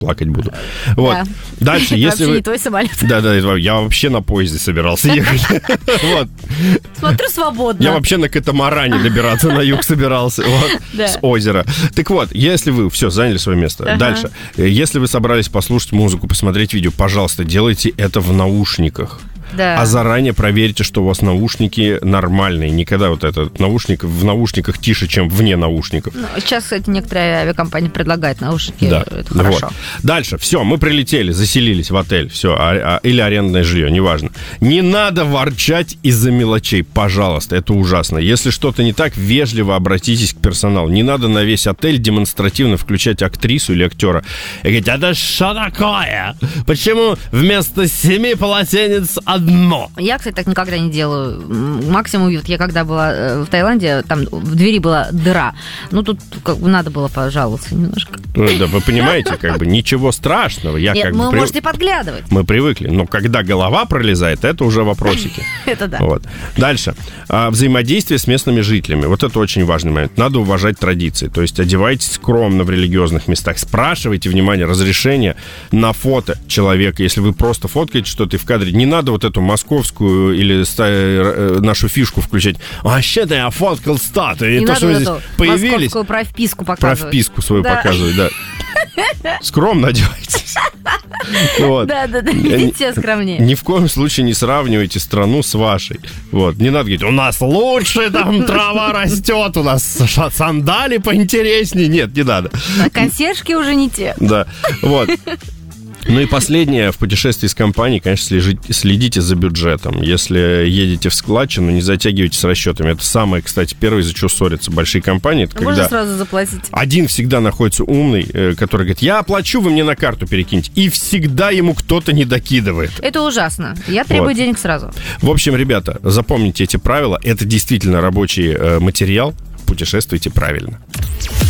плакать буду. Вот. Да. Дальше, если вы... не твой самолет. Да, я вообще на поезде собирался ехать. Вот. Смотрю, свободно. Я вообще на катамаране добираться на юг собирался. С озера. Так вот, если вы все, заняли свое место. Дальше. Если вы собрались послушать музыку, посмотреть видео, пожалуйста, делайте это в наушниках. Да. А заранее проверьте, что у вас наушники нормальные. Никогда вот этот наушник в наушниках тише, чем вне наушников. Ну, сейчас, кстати, некоторые авиакомпании предлагают наушники. Да. Это хорошо. Вот. Дальше. Все, мы прилетели, заселились в отель. Все. Или арендное жилье, неважно. Не надо ворчать из-за мелочей, пожалуйста. Это ужасно. Если что-то не так, вежливо обратитесь к персоналу. Не надо на весь отель демонстративно включать актрису или актера и говорить: это что такое? Почему вместо 7 полотенец одно? Я, кстати, так никогда не делаю. Максимум, вот я когда была в Таиланде, там в двери была дыра. Ну, тут как бы надо было пожаловаться немножко. Да, вы понимаете, как бы ничего страшного. Нет, вы можете подглядывать. Мы привыкли. Но когда голова пролезает, это уже вопросики. Это да. Вот. Дальше. Взаимодействие с местными жителями. Вот это очень важный момент. Надо уважать традиции. То есть одевайтесь скромно в религиозных местах. Спрашивайте, внимание, разрешение на фото человека. Если вы просто фоткаете что-то и в кадре, не надо вот эту московскую или нашу фишку включать. Вообще-то я фоткал статую. Не и то, что вы здесь появились. Московскую провписку показывать. Провписку свою показывать, да. Скромно одевайтесь. Вот. Да, видите, скромнее. Ни в коем случае не сравнивайте страну с вашей. Вот. Не надо говорить: у нас лучше там трава растет, у нас сандали поинтереснее. Нет, не надо. А консьержки уже не те. Да, вот. Ну и последнее, в путешествии с компанией, конечно, следите за бюджетом. Если едете в складчину, не затягивайте с расчетами. Это самое, кстати, первое, из-за чего ссорятся большие компании. Это можно когда сразу заплатить. один всегда находится умный, который говорит: я оплачу, вы мне на карту перекиньте. И всегда ему кто-то не докидывает. Это ужасно. Я требую денег сразу. В общем, ребята, запомните эти правила. Это действительно рабочий материал. Путешествуйте правильно.